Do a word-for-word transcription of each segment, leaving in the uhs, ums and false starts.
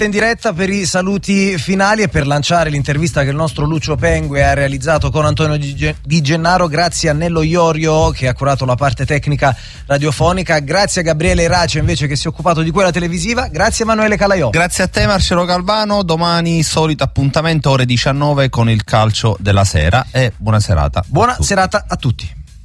in diretta per i saluti finali e per lanciare l'intervista che il nostro Lucio Pengue ha realizzato con Antonio Di Gennaro, grazie a Nello Iorio che ha curato la parte tecnica radiofonica, grazie a Gabriele Race invece che si è occupato di quella televisiva, grazie a Emanuele Calaiò. Grazie a te Marcello Galvano, domani solito appuntamento ore diciannove con il calcio della sera e buona serata. Buona serata a tutti.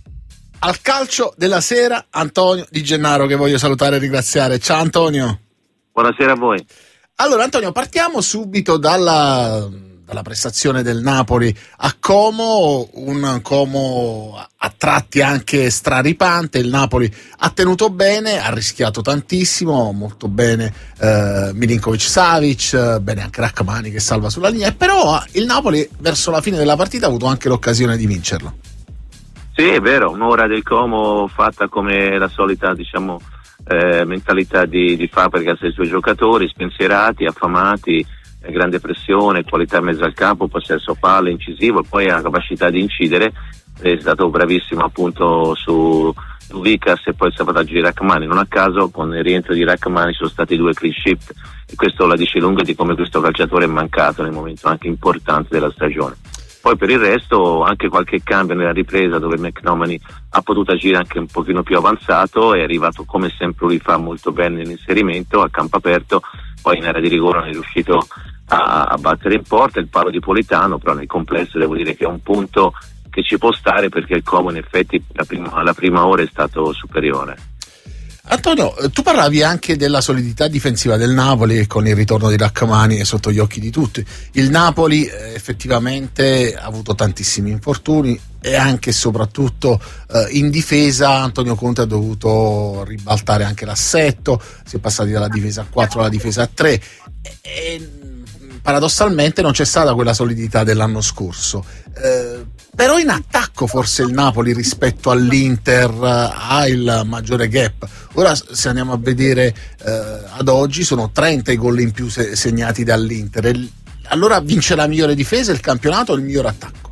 Al calcio della sera Antonio Di Gennaro che voglio salutare e ringraziare. Ciao Antonio. Buonasera a voi. Allora Antonio, partiamo subito dalla, dalla prestazione del Napoli a Como, un Como a tratti anche straripante. Il Napoli ha tenuto bene, ha rischiato tantissimo, molto bene eh, Milinkovic-Savic, bene anche Rachmani che salva sulla linea, però il Napoli verso la fine della partita ha avuto anche l'occasione di vincerlo. Sì, è vero, un'ora del Como fatta come la solita, diciamo, Eh, mentalità di, di Fabregas e i suoi giocatori, spensierati, affamati, eh, grande pressione, qualità in mezzo al campo, possesso palla, incisivo, e poi ha la capacità di incidere. È stato bravissimo appunto su, su Vicas e poi il salvataggio di Rachmani. Non a caso con il rientro di Rachmani sono stati due clean sheet e questo la dice lunga di come questo calciatore è mancato nel momento anche importante della stagione. Poi per il resto anche qualche cambio nella ripresa dove McTominay ha potuto agire anche un pochino più avanzato, è arrivato come sempre lui fa molto bene nell'inserimento a campo aperto, poi in area di rigore non è riuscito a, a battere in porta il palo di Politano, però nel complesso devo dire che è un punto che ci può stare perché il Como in effetti la prima, la prima ora è stato superiore. Antonio, tu parlavi anche della solidità difensiva del Napoli con il ritorno di Rachmani sotto gli occhi di tutti. Il Napoli eh, effettivamente ha avuto tantissimi infortuni e anche e soprattutto eh, in difesa Antonio Conte ha dovuto ribaltare anche l'assetto, si è passati dalla difesa a quattro alla difesa a tre e, e paradossalmente non c'è stata quella solidità dell'anno scorso. Eh, però in attacco forse il Napoli rispetto all'Inter uh, ha il maggiore gap. Ora se andiamo a vedere uh, ad oggi sono trenta i gol in più se- segnati dall'Inter. E, allora vince la migliore difesa il campionato o il miglior attacco?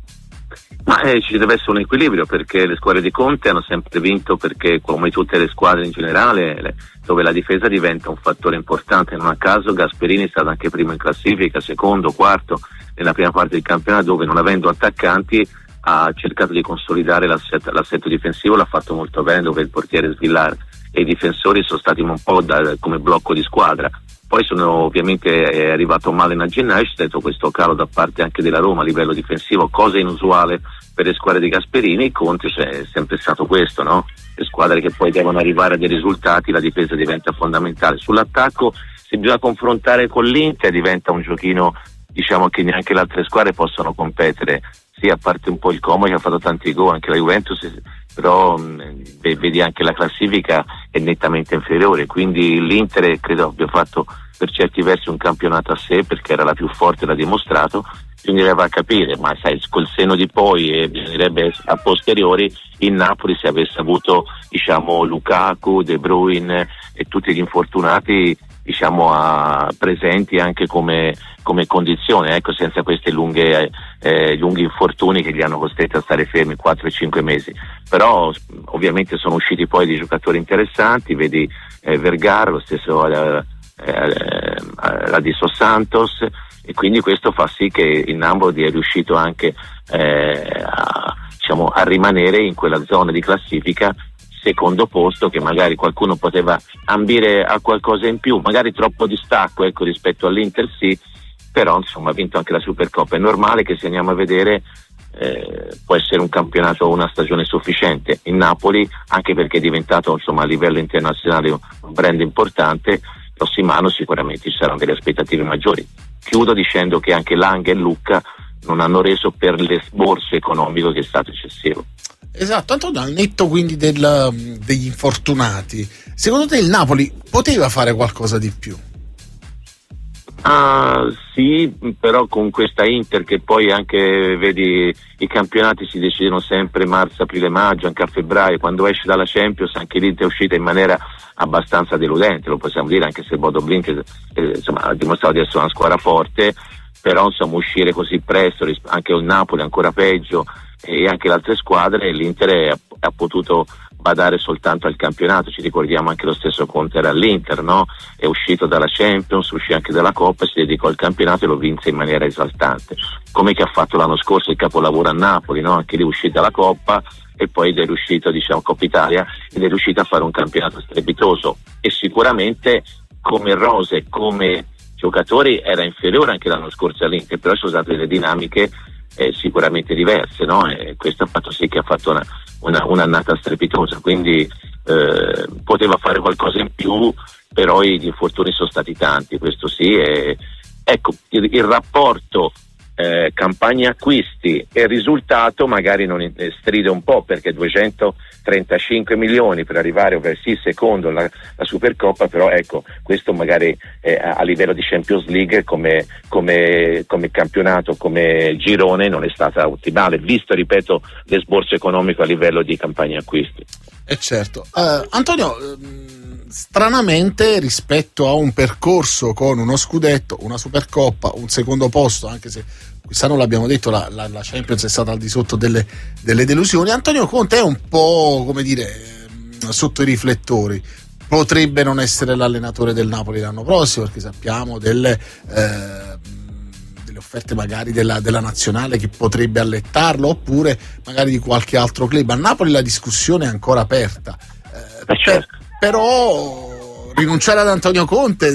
Ma eh, ci deve essere un equilibrio perché le squadre di Conte hanno sempre vinto perché come tutte le squadre in generale le, dove la difesa diventa un fattore importante. Non a caso Gasperini è stato anche primo in classifica, secondo, quarto nella prima parte del campionato dove non avendo attaccanti ha cercato di consolidare l'assetto, l'assetto difensivo, l'ha fatto molto bene dove il portiere Svillar e i difensori sono stati un po' da, come blocco di squadra. Poi sono ovviamente è arrivato male Nagenai, c'è stato questo calo da parte anche della Roma a livello difensivo, cosa inusuale per le squadre di Gasperini. Conte è sempre stato questo, no? Le squadre che poi devono arrivare a dei risultati, la difesa diventa fondamentale. Sull'attacco, se bisogna confrontare con l'Inter, diventa un giochino, diciamo, che neanche le altre squadre possono competere. Sì, a parte un po' il Como che ha fatto tanti gol, anche la Juventus, però mh, vedi anche la classifica è nettamente inferiore, quindi l'Inter credo abbia fatto per certi versi un campionato a sé perché era la più forte, l'ha dimostrato. Bisognerebbe capire, ma sai, col senno di poi e bisognerebbe a posteriori il Napoli se avesse avuto, diciamo, Lukaku, De Bruyne e tutti gli infortunati, diciamo, a, presenti anche come, come condizione, ecco, senza questi lunghe, eh, lunghi infortuni che li hanno costretti a stare fermi quattro e cinque mesi. Però ovviamente sono usciti poi dei giocatori interessanti, vedi eh, Vergara, lo stesso eh, eh, Radisson Santos, e quindi questo fa sì che il Napoli è riuscito anche eh, a, diciamo, a rimanere in quella zona di classifica, secondo posto, che magari qualcuno poteva ambire a qualcosa in più, magari troppo distacco, ecco, rispetto all'Inter sì, però insomma ha vinto anche la Supercoppa. È normale che se andiamo a vedere eh, può essere un campionato, una stagione sufficiente in Napoli, anche perché è diventato, insomma, a livello internazionale un brand importante. Il prossimo anno sicuramente ci saranno delle aspettative maggiori. Chiudo dicendo che anche Lang e Lucca non hanno reso per l'esborso economico che è stato eccessivo. Esatto, Antonio, al netto quindi del, degli infortunati, secondo te il Napoli poteva fare qualcosa di più? Ah, sì, però con questa Inter che poi anche, vedi, i campionati si decidono sempre marzo, aprile, maggio, anche a febbraio, quando esce dalla Champions anche l'Inter è uscita in maniera abbastanza deludente, lo possiamo dire, anche se Bodo Blink eh, insomma, ha dimostrato di essere una squadra forte, però insomma uscire così presto, anche il Napoli ancora peggio e anche le altre squadre, l'Inter è, ha potuto badare soltanto al campionato. Ci ricordiamo anche lo stesso Conte era all'Inter, no? È uscito dalla Champions, uscì anche dalla Coppa, si dedicò al campionato e lo vinse in maniera esaltante, come che ha fatto l'anno scorso il capolavoro a Napoli, no? Anche lì uscì dalla Coppa e poi ed è riuscito, diciamo, Coppa Italia, ed è riuscito a fare un campionato strepitoso, e sicuramente come rose, come giocatori era inferiore anche l'anno scorso all'Inter, però sono state delle dinamiche eh, sicuramente diverse, no? E questo ha fatto sì che ha fatto una, una, un'annata strepitosa, quindi eh, poteva fare qualcosa in più, però gli infortuni sono stati tanti, questo sì. E, ecco, il, il rapporto Eh, campagne acquisti e risultato magari non in, eh, stride un po', perché duecentotrentacinque milioni per arrivare over sì secondo la, la Supercoppa, però ecco, questo magari eh, a livello di Champions League come, come, come campionato, come girone non è stata ottimale, visto, ripeto, l'esborso economico a livello di campagne acquisti. Eh certo. Uh, Antonio, ehm, stranamente rispetto a un percorso con uno scudetto, una Supercoppa, un secondo posto, anche se quest'anno l'abbiamo detto, la, la, la Champions è stata al di sotto delle, delle delusioni, Antonio Conte è un po', come dire, ehm, sotto i riflettori. Potrebbe non essere l'allenatore del Napoli l'anno prossimo, perché sappiamo delle, eh, delle offerte magari della, della nazionale che potrebbe allettarlo, oppure magari di qualche altro club. A Napoli la discussione è ancora aperta, eh, per, però rinunciare ad Antonio Conte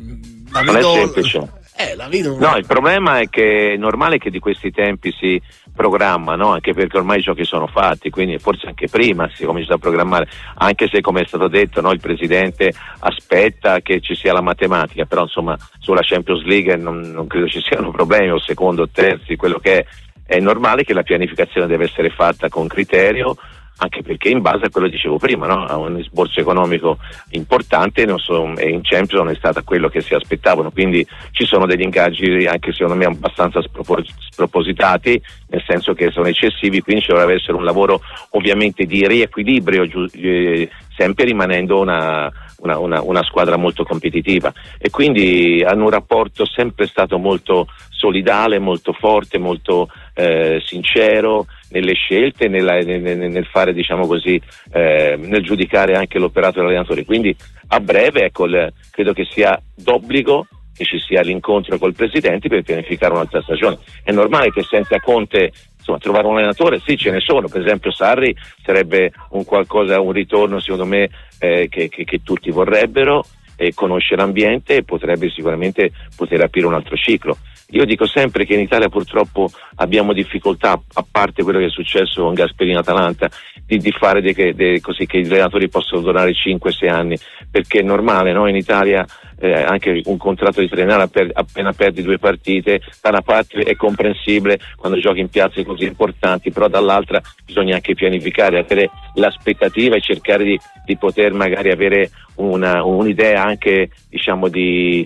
la non vedo, è semplice. Eh, la vedo... No, il problema è che è normale che di questi tempi si programma, no? Anche perché ormai i giochi sono fatti, quindi forse anche prima si comincia a programmare, anche se, come è stato detto, no, il presidente aspetta che ci sia la matematica, però insomma sulla Champions League non, non credo ci siano problemi, o secondo o terzi, quello che è, è normale che la pianificazione deve essere fatta con criterio, anche perché in base a quello che dicevo prima, no? A un sborso economico importante, non so, e in Champions non è stato quello che si aspettavano, quindi ci sono degli ingaggi anche secondo me abbastanza spropos- spropositati, nel senso che sono eccessivi, quindi ci dovrebbe essere un lavoro ovviamente di riequilibrio, giu- eh, sempre rimanendo una, una, una, una squadra molto competitiva, e quindi hanno un rapporto sempre stato molto solidale, molto forte, molto eh, sincero nelle scelte, nella, nel, nel fare, diciamo così, eh, nel giudicare anche l'operato dell'allenatore. Quindi a breve, ecco, il, credo che sia d'obbligo che ci sia l'incontro col presidente per pianificare un'altra stagione. È normale che senza Conte, insomma, trovare un allenatore, sì, ce ne sono, per esempio Sarri sarebbe un qualcosa, un ritorno secondo me eh, che, che, che tutti vorrebbero, e conosce l'ambiente e potrebbe sicuramente poter aprire un altro ciclo. Io dico sempre che in Italia purtroppo abbiamo difficoltà, a parte quello che è successo con Gasperini Atalanta, di, di fare dei, dei, così che gli allenatori possono durare cinque sei anni, perché è normale, no? In Italia eh, anche un contratto di triennale per, appena perdi due partite, da una parte è comprensibile quando giochi in piazze così importanti, però dall'altra bisogna anche pianificare, avere l'aspettativa e cercare di, di poter magari avere una, un'idea anche, diciamo, di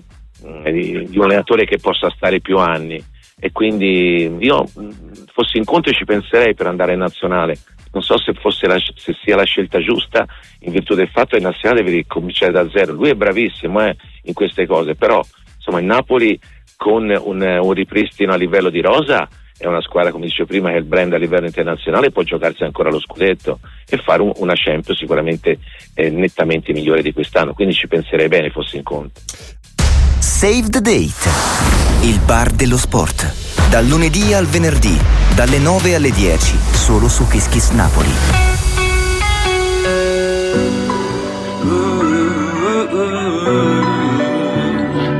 Di, di un allenatore che possa stare più anni, e quindi io fossi in Conte ci penserei per andare in nazionale. Non so se fosse la, se sia la scelta giusta, in virtù del fatto che il nazionale deve ricominciare da zero. Lui è bravissimo eh, in queste cose, però insomma il Napoli con un, un ripristino a livello di rosa è una squadra, come dicevo prima, che è il brand a livello internazionale, può giocarsi ancora lo scudetto e fare un, una Champions sicuramente eh, nettamente migliore di quest'anno, quindi ci penserei bene fossi in Conte. Save the Date, il bar dello sport. Dal lunedì al venerdì, dalle nove alle dieci, solo su Kiss Kiss Napoli.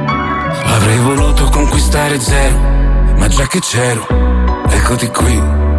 Avrei voluto conquistare zero, ma già che c'ero, eccoti qui.